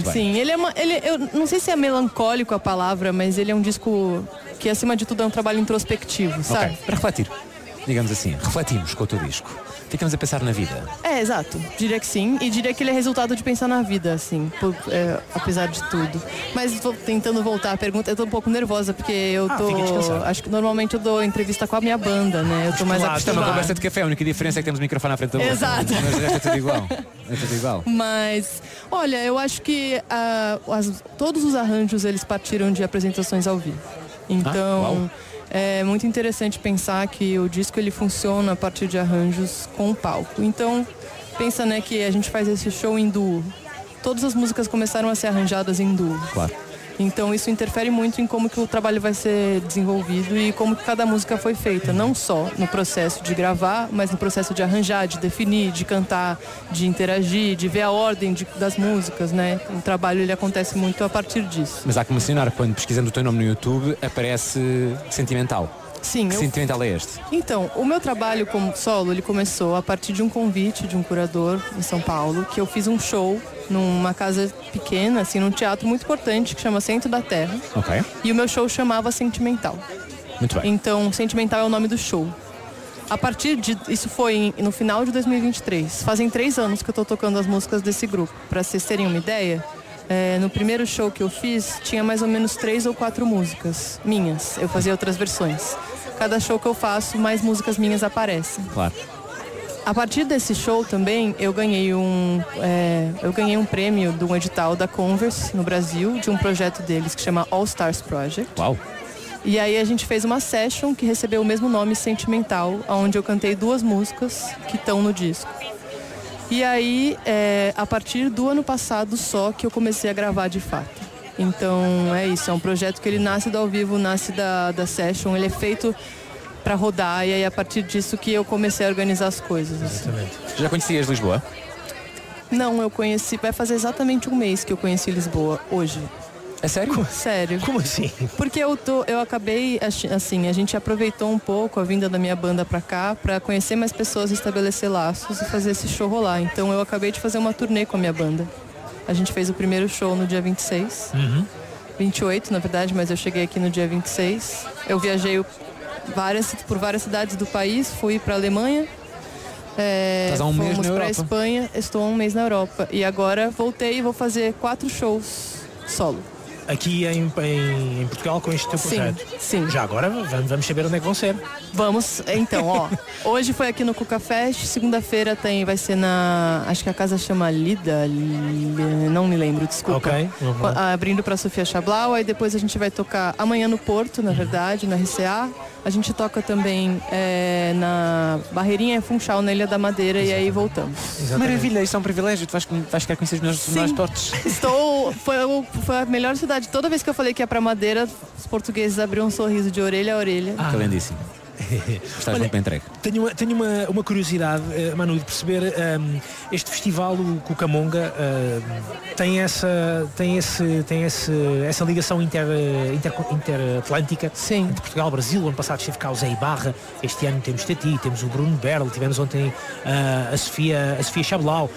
bem. Sim, eu não sei se é melancólico a palavra, mas ele é um disco que, acima de tudo, é um trabalho introspectivo, sabe? Ok, para refletir. Digamos assim, refletimos com o teu disco. Ficamos a pensar na vida. Exato. Diria que sim. E diria que ele é resultado de pensar na vida, assim, apesar de tudo. Mas tentando voltar à pergunta, eu tô um pouco nervosa, porque eu tô... fica descansado. Acho que normalmente eu dou entrevista com a minha banda, né? Eu tô mais Isto é uma acostumada. conversa de café, a única diferença é que temos o microfone à frente da boca. Exato. Mas o resto é tudo igual. É tudo igual. Mas, olha, eu acho que todos os arranjos, eles partiram de apresentações ao vivo. Então, é muito interessante pensar que o disco, ele funciona a partir de arranjos com o palco. Então, pensa, né, que a gente faz esse show em duo. Todas as músicas começaram a ser arranjadas em duo. Claro. Então isso interfere muito em como que o trabalho vai ser desenvolvido e como que cada música foi feita. Não só no processo de gravar, mas no processo de arranjar, de definir, de cantar, de interagir, de ver a ordem das músicas, né? O trabalho, ele acontece muito a partir disso. Mas há que mencionar, quando pesquisando o teu nome no YouTube, aparece Sentimental. Sim, que sentimental é este? Então, o meu trabalho como solo, ele começou a partir de um convite de um curador em São Paulo, que eu fiz um show numa casa pequena, assim, num teatro muito importante, que chama Centro da Terra. Ok. E o meu show chamava Sentimental. Muito bem. Então, Sentimental é o nome do show. A partir de... Isso foi no final de 2023. Fazem 3 anos que eu tô tocando as músicas desse grupo. Pra vocês terem uma ideia, no primeiro show que eu fiz, tinha mais ou menos 3 ou 4 músicas minhas. Eu fazia outras versões. Cada show que eu faço, mais músicas minhas aparecem. Claro. A partir desse show também, eu ganhei um prêmio de um edital da Converse no Brasil, de um projeto deles que chama All Stars Project. Uau! E aí a gente fez uma session que recebeu o mesmo nome, Sentimental, onde eu cantei 2 músicas que estão no disco. E aí, a partir do ano passado só que eu comecei a gravar de fato. Então é isso, é um projeto que ele nasce do ao vivo, nasce da session, ele é feito para rodar e aí a partir disso que eu comecei a organizar as coisas. Assim. Já conhecias Lisboa? Não, eu conheci, vai fazer exatamente 1 mês que eu conheci Lisboa, hoje. É sério? Sério. Como assim? Porque eu acabei, assim, a gente aproveitou um pouco a vinda da minha banda pra cá, pra conhecer mais pessoas, estabelecer laços e fazer esse show rolar. Então eu acabei de fazer uma turnê com a minha banda. A gente fez o primeiro show no dia 26, 28 na verdade, mas eu cheguei aqui no dia 26. Eu viajei por várias cidades do país, fui pra Alemanha. Estás há um mês na fomos pra Europa? Espanha, estou há 1 mês na Europa. E agora voltei e vou fazer 4 shows solo. Aqui em Portugal com este teu projeto. Sim. Já agora vamos saber onde é que vão ser. Vamos, então, ó. Hoje foi aqui no Cuca Fest, segunda-feira vai ser acho que a casa chama Lida, não me lembro, desculpa. Ok. Abrindo pra Sofia Chablau, aí depois a gente vai tocar amanhã no Porto, na verdade, na RCA. A gente toca também na Barreirinha Funchal, na Ilha da Madeira, e aí voltamos. Exatamente. Maravilha, isso é um privilégio. Tu vais ficar conhecer os melhores portos. Foi a melhor cidade. Toda vez que eu falei que ia pra Madeira, os portugueses abriam um sorriso de orelha a orelha. Que lindíssimo. Estás muito bem entregue. Tenho uma curiosidade, Manu, de perceber este festival, o Cucamonga, tem essa ligação interatlântica. Sim. Entre Portugal e Brasil. O ano passado esteve cá o Zé Ibarra, este ano temos Tati, temos o Bruno Berl, tivemos ontem a Sofia Chablau.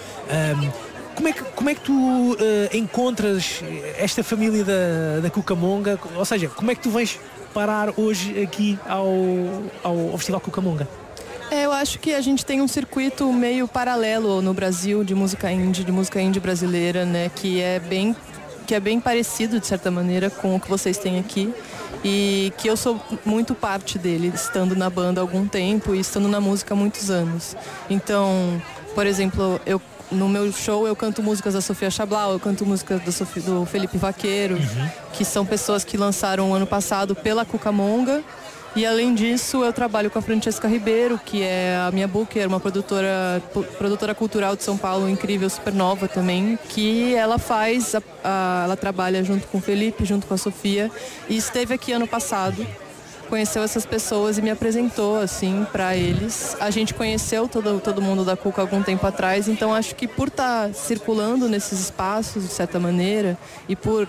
Como é que tu encontras esta família da Cucamonga? Ou seja, como é que tu vens parar hoje aqui ao Festival Cucamonga? Eu acho que a gente tem um circuito meio paralelo no Brasil de música indie brasileira, né? Que é bem parecido, de certa maneira, com o que vocês têm aqui. E que eu sou muito parte dele, estando na banda há algum tempo e estando na música há muitos anos. Então, por exemplo, no meu show eu canto músicas da Sofia Chablau, eu canto músicas do Felipe Vaqueiro, que são pessoas que lançaram ano passado pela Cucamonga. E além disso, eu trabalho com a Francesca Ribeiro, que é a minha booker, uma produtora cultural de São Paulo, incrível, super nova também, que ela ela trabalha junto com o Felipe, junto com a Sofia, e esteve aqui ano passado. Conheceu essas pessoas e me apresentou, assim, para eles. A gente conheceu todo mundo da Cuca algum tempo atrás, então acho que por estar circulando nesses espaços, de certa maneira, e por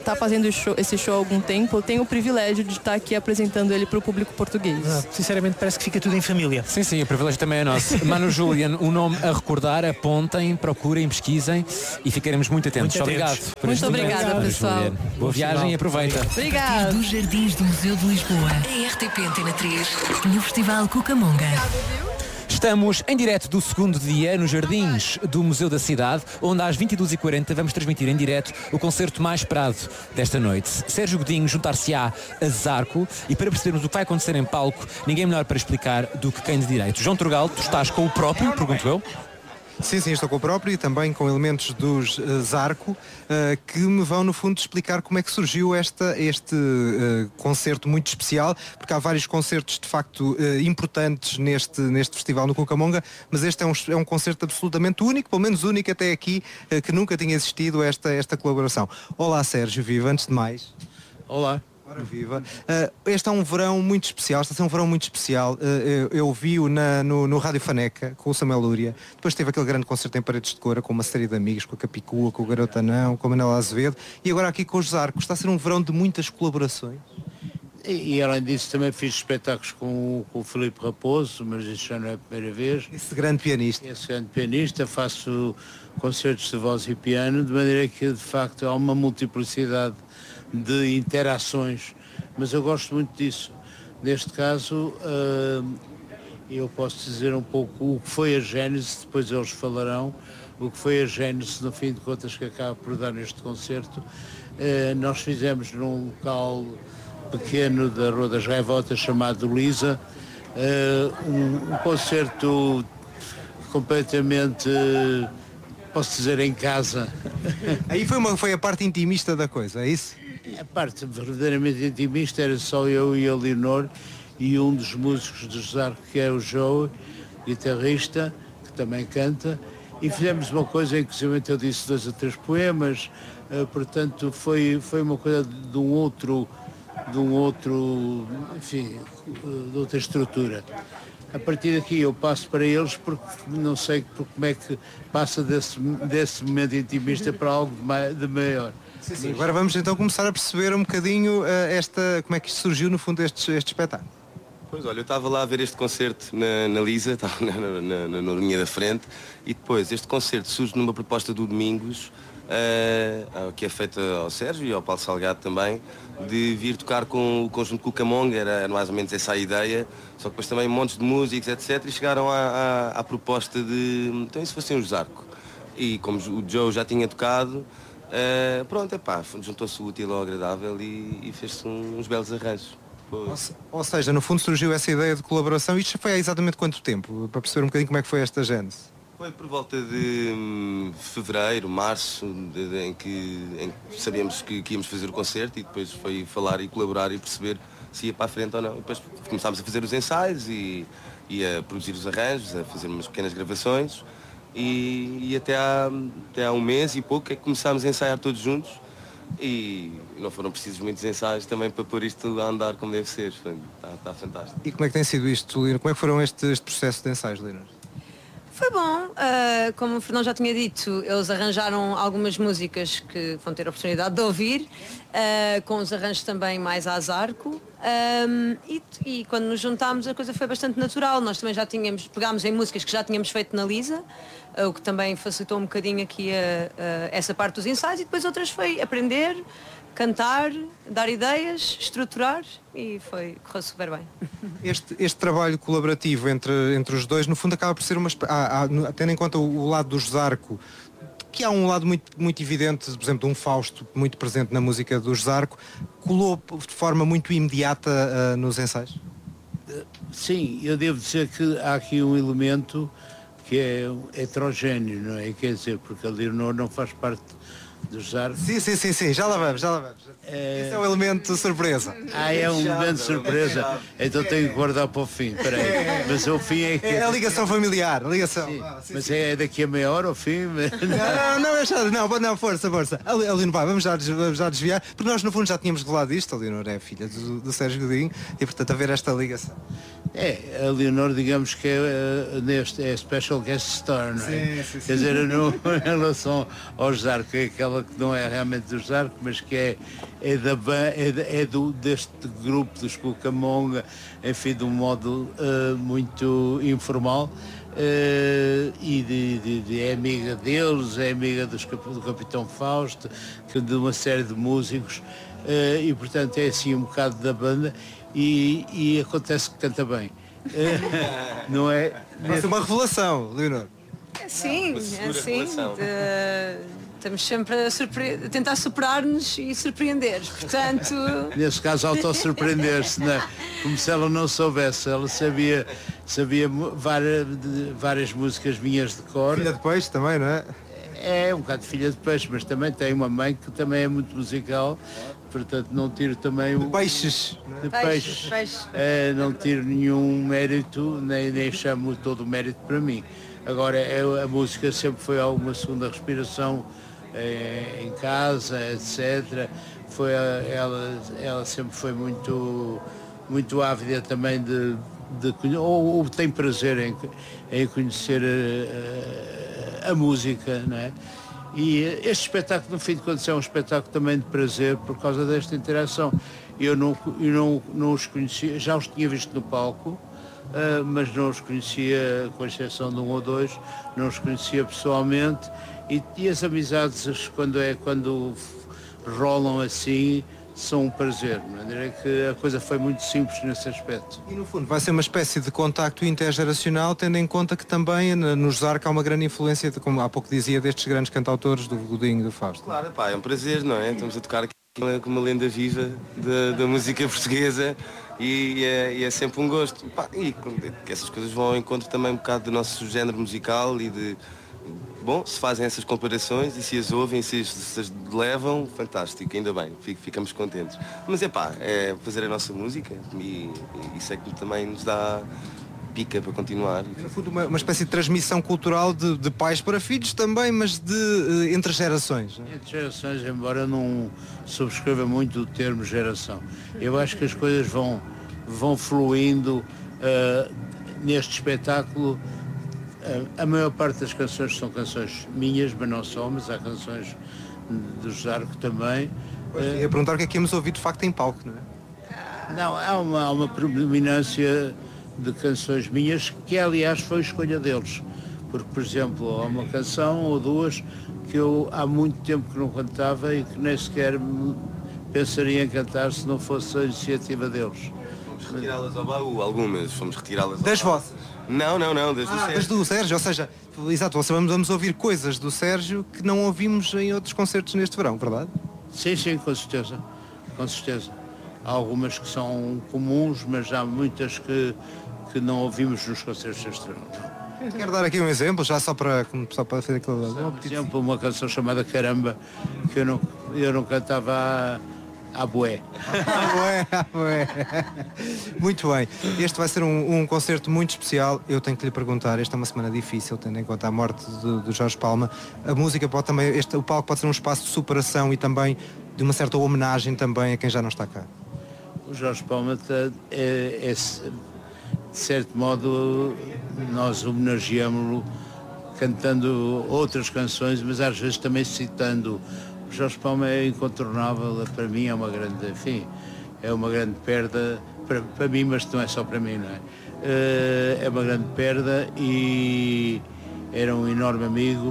tá fazendo esse show há algum tempo, eu tenho o privilégio de estar aqui apresentando ele para o público português. Sinceramente parece que fica tudo em família. Sim, o privilégio também é nosso. Manu Julian, um nome a recordar, apontem, procurem, pesquisem e ficaremos muito atentos. Obrigado. Muito obrigada, pessoal. Boa viagem e aproveita. Obrigada. Dos Jardins do Museu de Lisboa, em RTP Antena 3, no Festival Cucamonga. Estamos em direto do segundo dia nos Jardins do Museu da Cidade, onde às 22h40 vamos transmitir em direto o concerto mais esperado desta noite. Sérgio Godinho juntar-se-á a Zarco e para percebermos o que vai acontecer em palco, ninguém melhor para explicar do que quem de direito. João Turgal, tu estás com o próprio, pergunto eu? Sim, estou com o próprio e também com elementos dos Zarco que me vão no fundo explicar como é que surgiu este concerto muito especial, porque há vários concertos de facto importantes neste festival no Cucamonga, mas este é um concerto absolutamente único, pelo menos único até aqui, que nunca tinha existido esta colaboração. Olá Sérgio, viva, antes de mais. Olá. Ora viva. Este é um verão muito especial, está a ser um verão muito especial. Eu vi-o no Rádio Faneca, com o Samuel Lúria. Depois teve aquele grande concerto em Paredes de Cora, com uma série de amigos, com a Capicua, com o Garotanão, com a Manela Azevedo. E agora aqui com os Zarcos. Está a ser um verão de muitas colaborações. E além disso também fiz espetáculos com o Filipe Raposo, mas isso já não é a primeira vez. Esse grande pianista. Faço concertos de voz e piano, de maneira que de facto há uma multiplicidade de interações, mas eu gosto muito disso. Neste caso, eu posso dizer um pouco o que foi a gênese, depois eles falarão, o que foi a gênese, no fim de contas, que acaba por dar neste concerto. Nós fizemos num local pequeno da Rua das Gaivotas, chamado Lisa, um concerto completamente, posso dizer, em casa. Aí foi a parte intimista da coisa, é isso? A parte verdadeiramente intimista era só eu e a Leonor e um dos músicos do Zarco, que é o Joe, guitarrista, que também canta, e fizemos uma coisa, inclusive eu disse 2 ou 3 poemas, portanto foi uma coisa de um outro, enfim, de outra estrutura. A partir daqui eu passo para eles porque não sei como é que passa desse momento intimista para algo de maior. Sim. Agora vamos então começar a perceber um bocadinho como é que isto surgiu no fundo este espetáculo. Pois olha, eu estava lá a ver este concerto na Lisa, estava na linha da frente, e depois este concerto surge numa proposta do Domingos, que é feita ao Sérgio e ao Paulo Salgado também, de vir tocar com o conjunto Cucamonga, era mais ou menos essa a ideia, só que depois também montes de músicos, etc, e chegaram à proposta de, então e se fossem os Zarco? E como o Joe já tinha tocado, juntou-se o útil ao agradável e fez-se uns belos arranjos. Ou seja, no fundo surgiu essa ideia de colaboração. Isto foi há exatamente quanto tempo? Para perceber um bocadinho como é que foi esta gênese. Foi por volta de fevereiro, março, em que sabíamos que íamos fazer o concerto, e depois foi falar e colaborar e perceber se ia para a frente ou não. Depois começámos a fazer os ensaios e a produzir os arranjos, a fazer umas pequenas gravações, e até há um mês e pouco é que começámos a ensaiar todos juntos, e não foram precisos muitos ensaios também para pôr isto a andar como deve ser. Está fantástico. E como é que tem sido isto, Lina? Como é que foram este processo de ensaios, Lina? Foi bom, como o Fernão já tinha dito, eles arranjaram algumas músicas que vão ter a oportunidade de ouvir, com os arranjos também mais a Zarco, e quando nos juntámos a coisa foi bastante natural. Nós também pegámos em músicas que já tínhamos feito na Lisa, o que também facilitou um bocadinho aqui essa parte dos ensaios, e depois outras foi aprender, cantar, dar ideias, estruturar, e correu super bem. Este trabalho colaborativo entre os dois, no fundo, acaba por ser tendo em conta o lado do Zarco, que há um lado muito, muito evidente, por exemplo, de um Fausto muito presente na música do Zarco, colou de forma muito imediata nos ensaios? Sim, eu devo dizer que há aqui um elemento que é heterogéneo, não é? Quer dizer, porque a Leonor não faz parte dos Zarco. Sim, já lá vamos. Esse é um elemento surpresa. É um elemento de surpresa, então tenho que guardar para o fim, peraí. Mas o fim é que... É a ligação familiar, a ligação. Sim. Mas é daqui a meia hora o fim? Não, força. Leonor, vamos já desviar, porque nós no fundo já tínhamos rolado isto. A Leonor é filha do Sérgio Godinho e portanto haver esta ligação. A Leonor, digamos que é special guest star, não é? Sim. Quer dizer, em relação aos Zarco, é aquela ela que não é realmente dos Zarco, mas que é deste grupo dos Cucamonga, enfim, de um modo muito informal. E é amiga deles, é amiga do Capitão Fausto, de uma série de músicos, e portanto é assim um bocado da banda, e acontece que canta bem. Não é? Vai ser uma revelação, Leonor. Sim, estamos sempre a tentar superar-nos e surpreender, portanto... Nesse caso, auto-surpreender-se, né? Como se ela não soubesse. Ela sabia várias músicas minhas de cor. Filha de peixe também, não é? É um bocado filha de peixe, mas também tem uma mãe que também é muito musical, portanto não tiro também o... Peixes. De peixes. Não tiro nenhum mérito, nem chamo todo o mérito para mim. Agora, a música sempre foi alguma segunda respiração em casa, etc. Ela sempre foi muito ávida também ou tem prazer em conhecer a música, não é? E este espetáculo, no fim de contas, é um espetáculo também de prazer por causa desta interação. Eu não os conhecia, já os tinha visto no palco, mas não os conhecia, com exceção de um ou dois, não os conhecia pessoalmente, e as amizades, quando rolam assim, são um prazer. De maneira que a coisa foi muito simples nesse aspecto. E no fundo vai ser uma espécie de contacto intergeracional, tendo em conta que também nos Zarco há uma grande influência, como há pouco dizia, destes grandes cantautores, do Godinho e do Fausto. Claro, pá, é um prazer, não é? Estamos a tocar aqui com uma lenda viva da música portuguesa. E é sempre um gosto. Pá, e que essas coisas vão ao encontro também um bocado do nosso género musical e de... Bom, se fazem essas comparações e se as ouvem, se as levam, fantástico, ainda bem, ficamos contentes. Mas é fazer a nossa música e isso é que também nos dá pica para continuar. No fundo, uma espécie de transmissão cultural de pais para filhos também, mas entre gerações. Entre gerações, embora eu não subscreva muito o termo geração. Eu acho que as coisas vão fluindo neste espetáculo. A maior parte das canções são canções minhas, mas não só, mas há canções dos Zarco também. Ia perguntar o que é que íamos ouvir de facto em palco, não é? Não, há uma predominância de canções minhas, que aliás foi escolha deles. Porque, por exemplo, há uma canção ou duas que eu há muito tempo que não cantava e que nem sequer pensaria em cantar se não fosse a iniciativa deles. Fomos retirá-las ao baú, algumas, fomos retirá-las ao Das baú. vossas? Não, das do Sérgio. Das do Sérgio, ou seja, exato, vamos ouvir coisas do Sérgio que não ouvimos em outros concertos neste verão, verdade? Sim, com certeza. Há algumas que são comuns, mas há muitas que não ouvimos nos concertos deste verão. Quero dar aqui um exemplo, já só para fazer aquele... Por exemplo, uma canção chamada Caramba, que eu não cantava à bué. Bué. Muito bem. Este vai ser um concerto muito especial. Eu tenho que lhe perguntar, esta é uma semana difícil, tendo em conta a morte do Jorge Palma. A música pode também, o palco pode ser um espaço de superação e também de uma certa homenagem também a quem já não está cá. O Jorge Palma é de certo modo, nós homenageamos-lo cantando outras canções, mas às vezes também citando. O Jorge Palma é incontornável, para mim é uma grande, enfim, é uma grande perda para mim, mas não é só para mim, não é? É uma grande perda e era um enorme amigo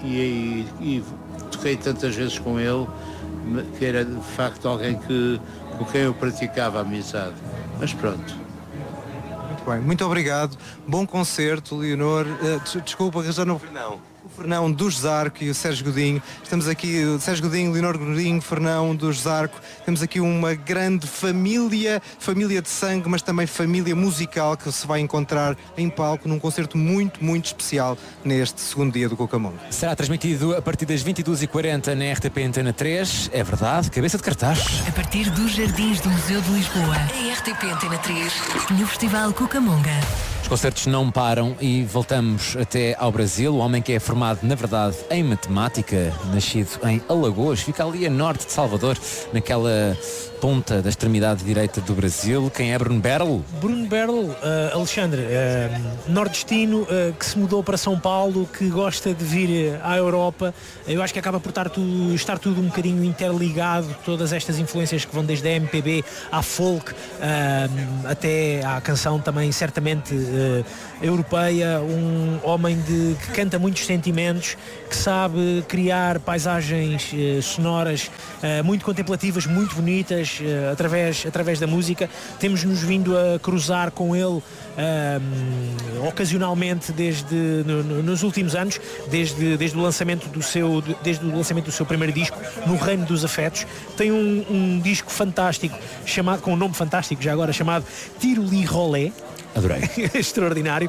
e toquei tantas vezes com ele que era de facto alguém com quem eu praticava a amizade. Mas pronto. Muito bem, muito obrigado. Bom concerto, Leonor. Desculpa, já não... O Fernão dos Zarco e o Sérgio Godinho. Estamos aqui, o Sérgio Godinho, Leonor Godinho, Fernão dos Zarco. Temos aqui uma grande família de sangue, mas também família musical que se vai encontrar em palco num concerto muito, muito especial neste segundo dia do Cucamonga. Será transmitido a partir das 22h40 na RTP Antena 3. É verdade, cabeça de cartaz. A partir dos Jardins do Museu de Lisboa. A RTP Antena 3, no Festival Cucamonga. Os concertos não param e voltamos até ao Brasil. O homem que é formado, na verdade, em matemática, nascido em Alagoas, fica ali a norte de Salvador, naquela ponta da extremidade direita do Brasil. Quem é Bruno Berlo? Bruno Berlo, Alexandre, nordestino, que se mudou para São Paulo, que gosta de vir à Europa. Eu acho que acaba por estar tudo um bocadinho interligado, todas estas influências que vão desde a MPB à folk, até à canção também certamente europeia. Um homem que canta muitos sentimentos, que sabe criar paisagens sonoras muito contemplativas, muito bonitas, através da música. Temos-nos vindo a cruzar com ele ocasionalmente nos últimos anos, desde o lançamento do seu primeiro disco, No Reino dos Afetos. Tem um disco fantástico, com um nome fantástico já agora, chamado Tiro-li Rolé. Adorei. Extraordinário.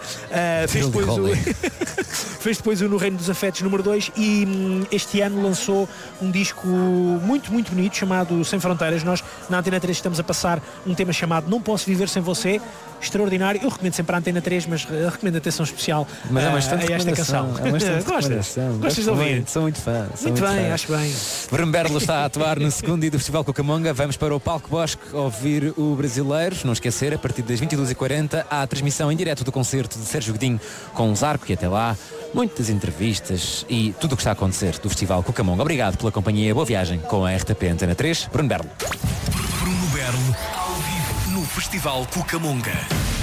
Fez depois o No Reino dos Afetos número 2 e este ano lançou um disco muito, muito bonito chamado Sem Fronteiras. Nós na Antena 3 estamos a passar um tema chamado Não Posso Viver Sem Você. Extraordinário. Eu recomendo sempre a Antena 3, mas recomendo atenção especial a esta canção. Gostas de ouvir? Sou muito fã. Muito bem, acho bem. Bruno Berlo está a atuar no segundo dia do Festival Cucamonga. Vamos para o Palco Bosque ouvir o Brasileiros. Não esquecer, a partir das 22h40 há a transmissão em direto do concerto de Sérgio Godinho com o Zarco, e até lá muitas entrevistas e tudo o que está a acontecer do Festival Cucamonga. Obrigado pela companhia, boa viagem com a RTP Antena 3. Bruno Berlo. Bruno Berlo, ao vivo no Festival Cucamonga.